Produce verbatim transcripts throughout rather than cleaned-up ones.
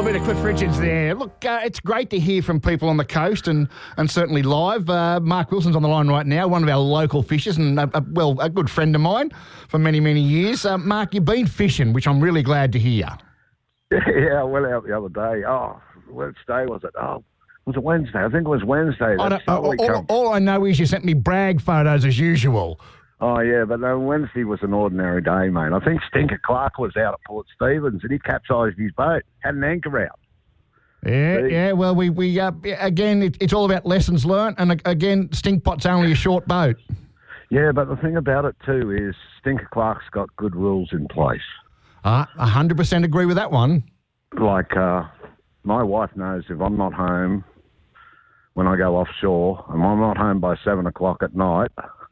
bit of Cliff Richards there. Look, uh, it's great to hear from people on the coast and, and certainly live. Uh, Mark Wilson's on the line right now, one of our local fishers and, a, a, well, a good friend of mine for many, many years. Uh, Mark, you've been fishing, which I'm really glad to hear. Yeah, I went out the other day. Oh, which day was it? Oh, was it Wednesday? I think it was Wednesday. I all, all, all I know is you sent me brag photos as usual. Oh, yeah, but no, Wednesday was an ordinary day, mate. I think Stinker Clark was out at Port Stephens and he capsized his boat, had an anchor out. Yeah, See? yeah, well, we, we uh, again, it, it's all about lessons learnt, and again, Stinkpot's only a short boat. Yeah, but the thing about it too is Stinker Clark's got good rules in place. Uh, one hundred percent agree with that one. Like, uh, my wife knows if I'm not home when I go offshore, and I'm not home by seven o'clock at night,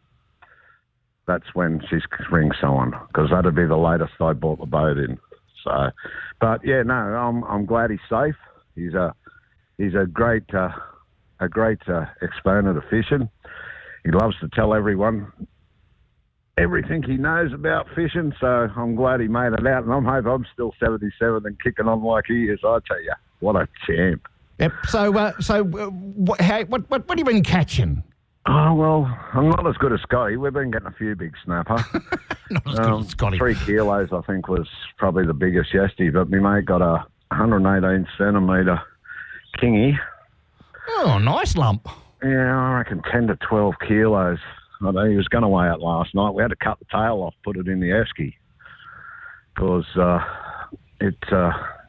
that's when she rings someone, because that'd be the latest I bought the boat in. So, but yeah, no, I'm I'm glad he's safe. He's a he's a great uh, a great uh, exponent of fishing. He loves to tell everyone everything he knows about fishing. So I'm glad he made it out, and I'm hoping I'm still seventy-seven and kicking on like he is. I tell you, what a champ! Yep. So, uh, so uh, what, how, what what what have you been catching? Oh, well, I'm not as good as Scotty. We've been getting a few big snapper. Not as um, good as Scotty. Three kilos, I think, was probably the biggest yesterday. But my mate got a one hundred eighteen centimetre kingy. Oh, nice lump. Yeah, I reckon ten to twelve kilos. I know he was going to weigh out last night. We had to cut the tail off, put it in the esky. Because uh, it, uh,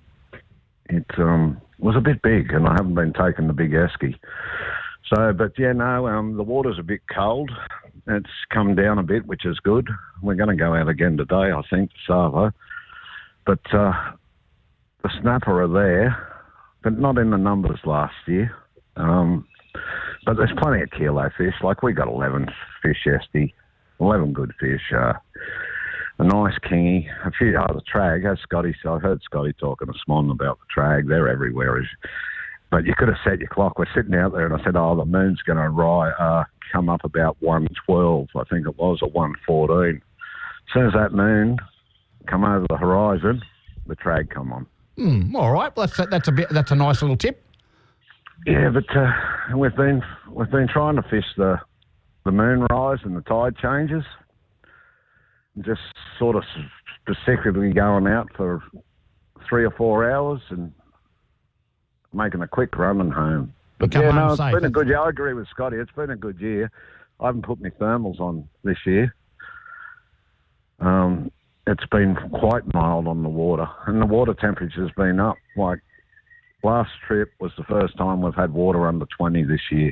it um, was a bit big, and I haven't been taking the big esky. So, but yeah, no, um, the water's a bit cold. It's come down a bit, which is good. We're going to go out again today, I think, Savo. But uh, the snapper are there, but not in the numbers last year. Um, but there's plenty of kilo fish. Like, we got eleven fish yesterday, eleven good fish. Uh, a nice kingy, a few, oh, the trag, as Scotty said. I heard Scotty talking this morning about the trag. They're everywhere. But you could have set your clock. We're sitting out there and I said, oh, the moon's going to rise, uh, come up about one twelve, I think it was, or one fourteen. As soon as that moon come over the horizon, the trag come on. Mm, all right, well, that's, that's, a bit, that's a nice little tip. Yeah, but uh, we've been we've been trying to fish the, the moon rise and the tide changes. Just sort of specifically going out for three or four hours and making a quick run and home. But come yeah, home no, it's safe. been a good year. I agree with Scotty. It's been a good year. I haven't put my thermals on this year. Um, it's been quite mild on the water, and the water temperature's been up. Like, last trip was the first time we've had water under twenty this year.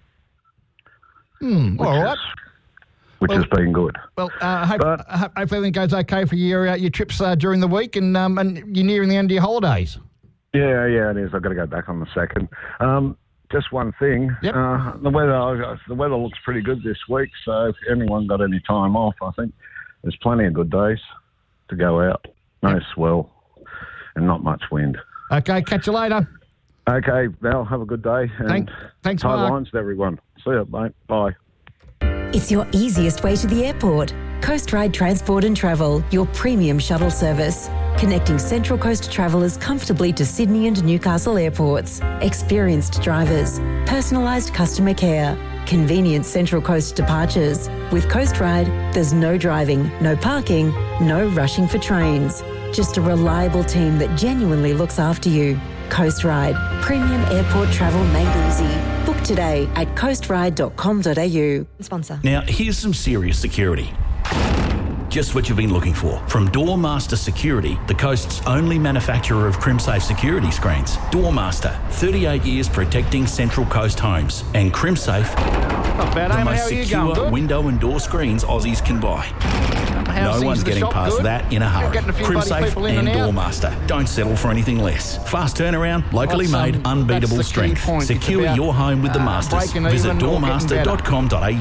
Mm, all right. Is, which well, has been good. Well, uh, hope, but, uh, hope everything goes okay for your uh, your trips uh, during the week, and um, and you're nearing the end of your holidays. Yeah, yeah, it is. I've got to go back on the second. Um, just one thing. Yep. Uh, the weather the weather looks pretty good this week, so if anyone got any time off, I think there's plenty of good days to go out. No yep. swell and not much wind. Okay, catch you later. Okay, Val, have a good day. And Thank, thanks, tie Mark. lines to everyone. See you, mate. Bye. It's your easiest way to the airport. Coast Ride Transport and Travel, your premium shuttle service. Connecting Central Coast travellers comfortably to Sydney and Newcastle airports. Experienced drivers, personalised customer care, convenient Central Coast departures. With Coast Ride, there's no driving, no parking, no rushing for trains. Just a reliable team that genuinely looks after you. Coast Ride, premium airport travel made easy. Book today at coast ride dot com dot a u. Sponsor. Now, here's some serious security. Just what you've been looking for. From Doormaster Security, the coast's only manufacturer of CrimSafe security screens. Doormaster, thirty-eight years protecting Central Coast homes. And CrimSafe, Not bad, the eh? most How are you secure going? window and door screens Aussies can buy. How's no one's the getting shop past good? that in a hurry. Getting a few bloody CrimSafe people in and and out? Doormaster. Don't settle for anything less. Fast turnaround, locally That's, made, um, unbeatable that's the key strength. point. It's Secure about, your home with the uh, Masters. breaking Visit even or getting doormaster dot com dot a u.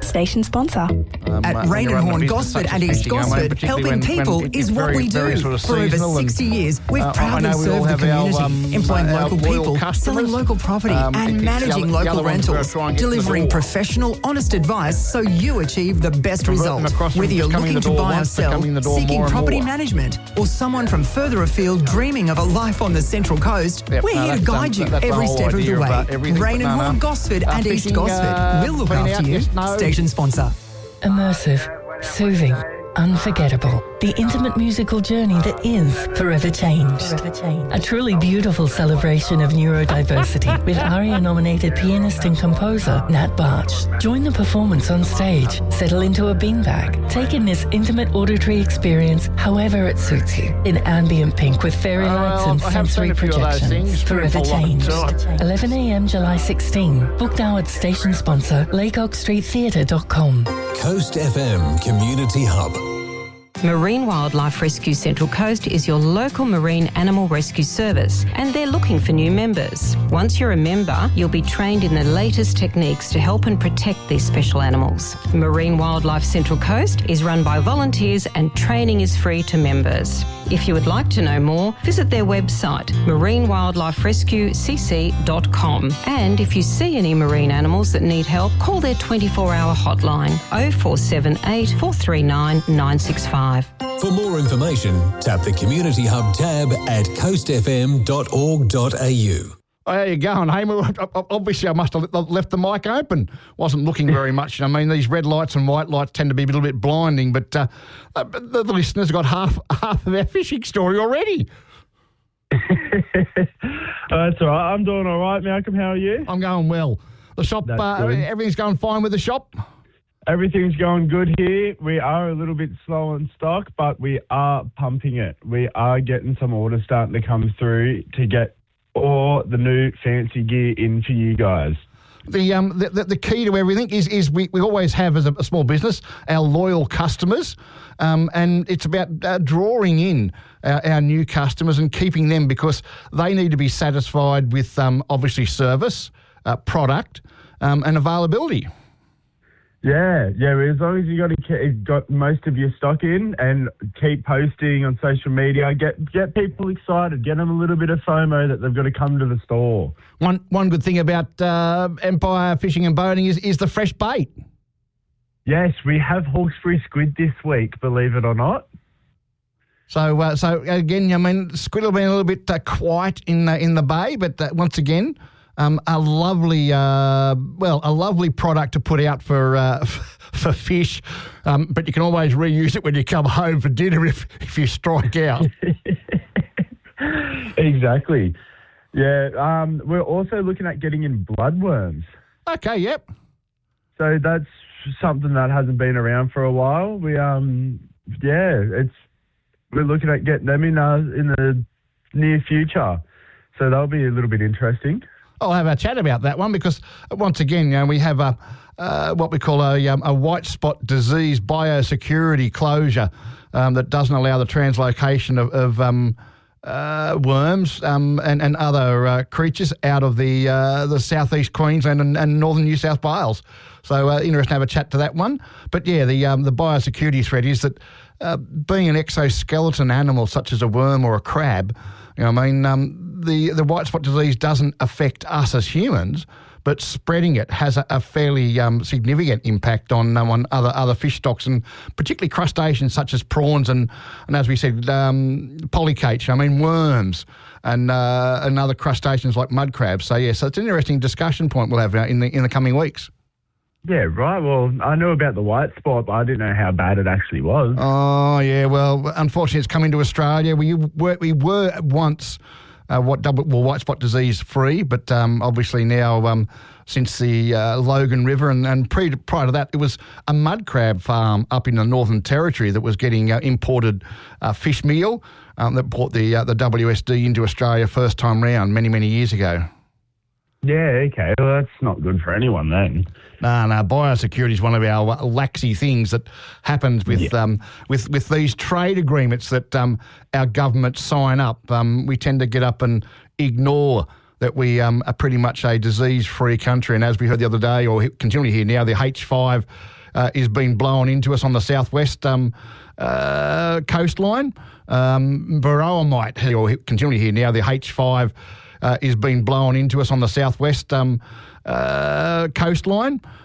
Station sponsor. Um, At uh, when Rain you're and running a Horn, business Gosford such and as East fishing, I mean, Gosford, particularly helping when- people when it's is what very, we very do. sort of For over seasonal and, sixty years, we've uh, I proudly know we all served the have our, community, um, employing our local loyal people, customers. selling local property Um, and it's the managing other- the local other ones we're rentals, trying to get to the delivering door. professional, honest advice so you achieve the best Convert result. them across from Whether you're just coming looking the to door buy or once to sell, coming the door seeking more and property more. management, or someone from further afield dreaming of a life on the Central Coast, Yep, we're no, here to that's, um, guide you that's the every whole step of the idea of, way. uh, everything, Rain but and no, Horn, no. Gosford Uh, and East fishing, Gosford. uh, We'll look been after out, you. yes, no. Station sponsor. Immersive, soothing, unforgettable. The intimate musical journey that is Forever Changed. Forever Changed. A truly beautiful celebration of neurodiversity with ARIA-nominated pianist and composer Nat Barch. Join the performance on stage, settle into a beanbag, take in this intimate auditory experience however it suits you. In ambient pink with fairy Oh, lights well, and I have seen sensory a few of those projections. things. Forever Beautiful Changed. lights. eleven a.m. July sixteenth. Book now at station sponsor laycock street theatre dot com. Coast F M Community Hub. Marine Wildlife Rescue Central Coast is your local marine animal rescue service, and they're looking for new members. Once you're a member, you'll be trained in the latest techniques to help and protect these special animals. Marine Wildlife Central Coast is run by volunteers and training is free to members. If you would like to know more, visit their website, marine wildlife rescue c c dot com. And if you see any marine animals that need help, call their twenty-four hour hotline oh four seven eight, four three nine, nine six five. For more information, tap the Community Hub tab at coast f m dot org dot a u. Oh, how you going, Hamer? Obviously, I must have left the mic open. Wasn't looking very much. I mean, these red lights and white lights tend to be a little bit blinding, but uh, the, the listeners got half half of our fishing story already. That's all right. I'm doing all right, Malcolm. How are you? I'm going well. The shop, uh, everything's going fine with the shop? Everything's going good here. We are a little bit slow on stock, but we are pumping it. We are getting some orders starting to come through to get all the new fancy gear in for you guys. The um the, the, the key to everything is is we, we always have as a, a small business our loyal customers, um, and it's about uh, drawing in our, our new customers and keeping them because they need to be satisfied with um, obviously service, uh, product, um, and availability. Yeah, yeah. As long as you got to keep, got most of your stock in and keep posting on social media, get get people excited, get them a little bit of FOMO that they've got to come to the store. One one good thing about uh, Empire Fishing and Boating is is the fresh bait. Yes, we have Hawkesbury squid this week, believe it or not. So uh, so again, I mean, squid will be a little bit uh, quiet in the, in the bay, but uh, once again. Um, a lovely, uh, well, a lovely product to put out for uh, for fish, um, but you can always reuse it when you come home for dinner if, if you strike out. Exactly. Yeah, um, we're also looking at getting in bloodworms. Okay, yep. So that's something that hasn't been around for a while. We, um, yeah, it's we're looking at getting them in uh, in the near future. So that'll be a little bit interesting. I'll have a chat about that one because, once again, you know, we have a uh, what we call a, um, a white spot disease biosecurity closure um, that doesn't allow the translocation of, of um, uh, worms um, and, and other uh, creatures out of the uh, the southeast Queensland and, and northern New South Wales. So uh, interesting to have a chat to that one. But yeah, the um, the biosecurity threat is that uh, being an exoskeleton animal such as a worm or a crab, you know, I mean, um, the, the white spot disease doesn't affect us as humans, but spreading it has a, a fairly um, significant impact on um, on other other fish stocks, and particularly crustaceans such as prawns and, and as we said, um, polychaetes, I mean, worms and uh, and other crustaceans like mud crabs. So, yeah, so it's an interesting discussion point we'll have in the in the coming weeks. Yeah, right. Well, I knew about the white spot, but I didn't know how bad it actually was. Oh, yeah. Well, unfortunately, it's coming to Australia. We were, we were once uh, what double well white spot disease free, but um, obviously now um, since the uh, Logan River and, and pre, prior to that, it was a mud crab farm up in the Northern Territory that was getting uh, imported uh, fish meal um, that brought the uh, the W S D into Australia first time round many many years ago. Yeah, okay. Well, that's not good for anyone then. No, no, biosecurity is one of our laxy things that happens with yeah. um, with with these trade agreements that um, our governments sign up. Um, we tend to get up and ignore that we um, are pretty much a disease-free country. And as we heard the other day, or continue to hear now, the H five uh, is being blown into us on the southwest um, uh, coastline. Um, Varroa might, or continue here now, the H five uh, is being blown into us on the southwest um, uh, coastline.